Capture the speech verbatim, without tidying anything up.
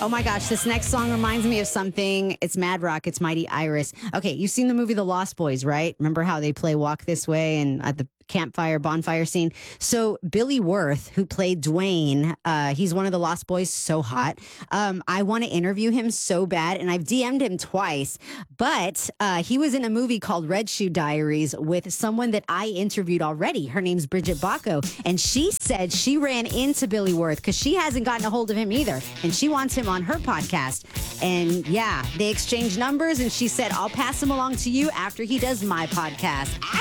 Oh my gosh, this next song reminds me of something. It's Mad Rock. It's Mighty Iris. Okay, you've seen the movie The Lost Boys, right? Remember how they play Walk This Way and at the campfire, bonfire scene? So Billy Worth, who played Dwayne, uh, he's one of the Lost Boys, so hot. Um, I want to interview him so bad, and I've D M'd him twice, but uh, he was in a movie called Red Shoe Diaries with someone that I interviewed already. Her name's Bridget Bacco, and she said she ran into Billy Worth because she hasn't gotten a hold of him either, and she wants him on her podcast. And yeah, they exchanged numbers, and she said, I'll pass him along to you after he does my podcast.